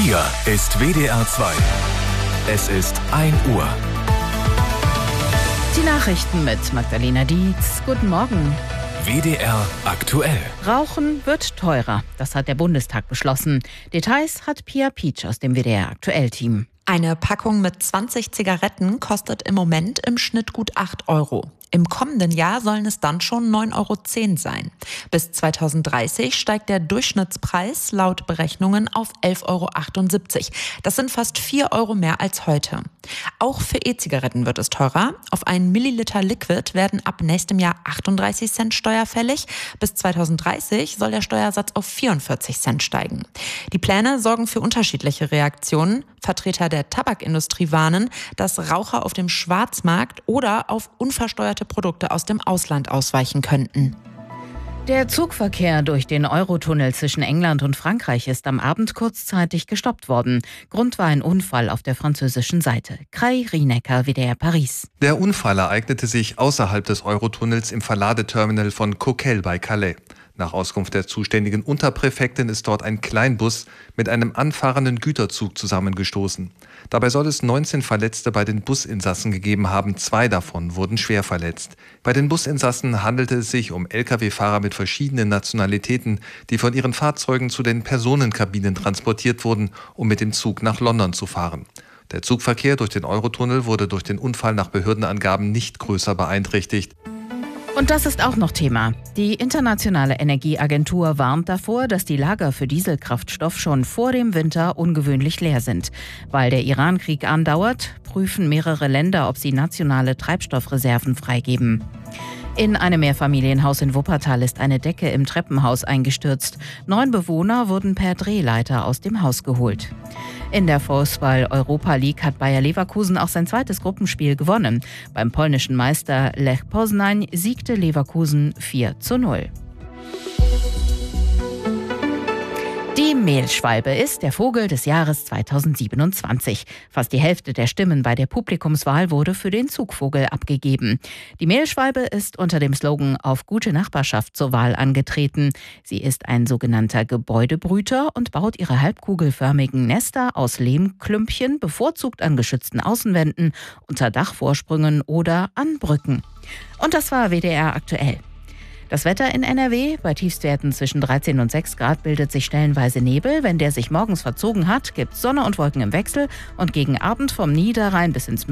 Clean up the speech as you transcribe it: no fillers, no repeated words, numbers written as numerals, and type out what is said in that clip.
Hier ist WDR 2. Es ist 1 Uhr. Die Nachrichten mit Magdalena Dietz. Guten Morgen. WDR aktuell. Rauchen wird teurer. Das hat der Bundestag beschlossen. Details hat Pia Pietsch aus dem WDR Aktuell-Team. Eine Packung mit 20 Zigaretten kostet im Moment im Schnitt gut 8 Euro. Im kommenden Jahr sollen es dann schon 9,10 Euro sein. Bis 2030 steigt der Durchschnittspreis laut Berechnungen auf 11,78 Euro. Das sind fast 4 Euro mehr als heute. Auch für E-Zigaretten wird es teurer. Auf einen Milliliter Liquid werden ab nächstem Jahr 38 Cent Steuer fällig. Bis 2030 soll der Steuersatz auf 44 Cent steigen. Die Pläne sorgen für unterschiedliche Reaktionen. Vertreter der Tabakindustrie warnen, dass Raucher auf dem Schwarzmarkt oder auf unversteuerte Produkte aus dem Ausland ausweichen könnten. Der Zugverkehr durch den Eurotunnel zwischen England und Frankreich ist am Abend kurzzeitig gestoppt worden. Grund war ein Unfall auf der französischen Seite. Kai Rienecker, WDR Paris. Der Unfall ereignete sich außerhalb des Eurotunnels im Verladeterminal von Coquelles bei Calais. Nach Auskunft der zuständigen Unterpräfektin ist dort ein Kleinbus mit einem anfahrenden Güterzug zusammengestoßen. Dabei soll es 19 Verletzte bei den Businsassen gegeben haben. 2 davon wurden schwer verletzt. Bei den Businsassen handelte es sich um Lkw-Fahrer mit verschiedenen Nationalitäten, die von ihren Fahrzeugen zu den Personenkabinen transportiert wurden, um mit dem Zug nach London zu fahren. Der Zugverkehr durch den Eurotunnel wurde durch den Unfall nach Behördenangaben nicht größer beeinträchtigt. Und das ist auch noch Thema. Die Internationale Energieagentur warnt davor, dass die Lager für Dieselkraftstoff schon vor dem Winter ungewöhnlich leer sind. Weil der Iran-Krieg andauert, prüfen mehrere Länder, ob sie nationale Treibstoffreserven freigeben. In einem Mehrfamilienhaus in Wuppertal ist eine Decke im Treppenhaus eingestürzt. 9 Bewohner wurden per Drehleiter aus dem Haus geholt. In der Fußball-Europa League hat Bayer Leverkusen auch sein zweites Gruppenspiel gewonnen. Beim polnischen Meister Lech Poznań siegte Leverkusen 4:0. Die Mehlschwalbe ist der Vogel des Jahres 2027. Fast die Hälfte der Stimmen bei der Publikumswahl wurde für den Zugvogel abgegeben. Die Mehlschwalbe ist unter dem Slogan „Auf gute Nachbarschaft" zur Wahl angetreten. Sie ist ein sogenannter Gebäudebrüter und baut ihre halbkugelförmigen Nester aus Lehmklümpchen bevorzugt an geschützten Außenwänden, unter Dachvorsprüngen oder an Brücken. Und das war WDR aktuell. Das Wetter in NRW: bei Tiefstwerten zwischen 13 und 6 Grad bildet sich stellenweise Nebel. Wenn der sich morgens verzogen hat, gibt es Sonne und Wolken im Wechsel und gegen Abend vom Niederrhein bis ins